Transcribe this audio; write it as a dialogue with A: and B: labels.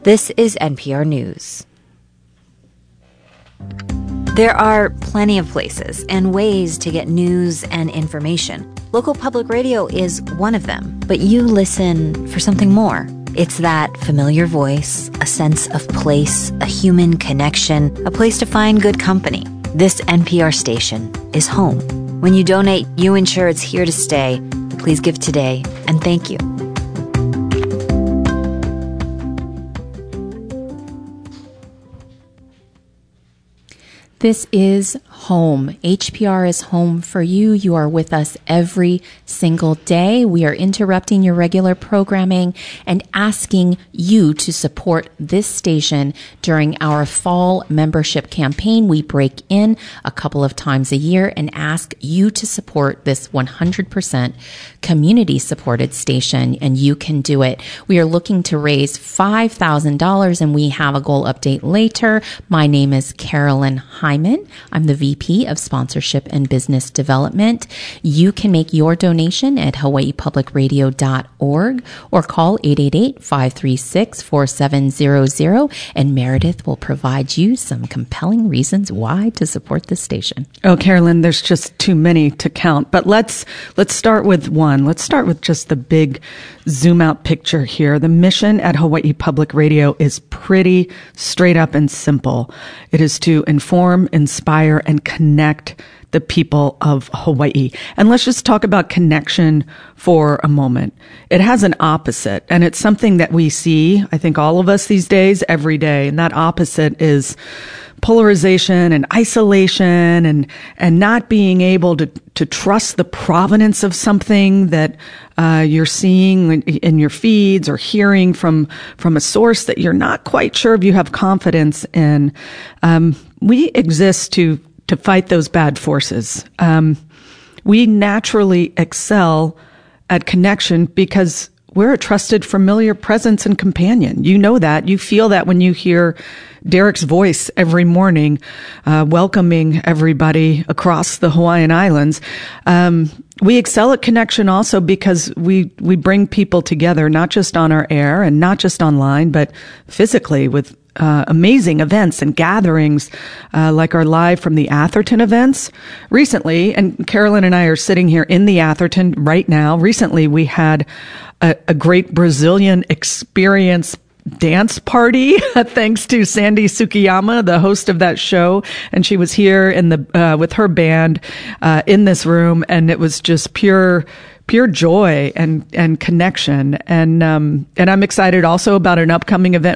A: This is NPR News. There are plenty of places and ways to get news and information. Local public radio is one of them, but you listen for something more. It's that familiar voice, a sense of place, a human connection, a place to find good company. This NPR station is home. When you donate, you ensure it's here to stay. Please give today, and thank you.
B: This is home. HPR is home for you. You are with us every single day. We are interrupting your regular programming and asking you to support this station during our fall membership campaign. We break in a couple of times a year and ask you to support this 100% community supported station, and you can do it. We are looking to raise $5,000, and we have a goal update later. My name is Carolyn Hyman. I'm the VP of Sponsorship and Business Development. You can make your donation at hawaiipublicradio.org or call 888-536-4700, and Meredith will provide you some compelling reasons why to support this station.
C: Oh, Carolyn, there's just too many to count, but let's start with one. Let's start with just the big zoom out picture here. The mission at Hawaii Public Radio is pretty straight up and simple. It is to inform, inspire, and connect the people of Hawaii. And let's just talk about connection for a moment. It has an opposite, and it's something that we see, I think all of us these days, every day. And that opposite is polarization and isolation and not being able to trust the provenance of something that you're seeing in your feeds or hearing from a source that you're not quite sure if you have confidence in. We exist to fight those bad forces. We naturally excel at connection because we're a trusted, familiar presence and companion. You know that. You feel that when you hear Derek's voice every morning, welcoming everybody across the Hawaiian Islands. We excel at connection also because we bring people together, not just on our air and not just online, but physically with amazing events and gatherings, like our Live from the Atherton events. Recently, and Carolyn and I are sitting here in the Atherton right now. Recently, we had a great Brazilian experience dance party, thanks to Sandy Sukiyama, the host of that show. And she was here in with her band, in this room. And it was just pure joy and connection. And I'm excited also about an upcoming event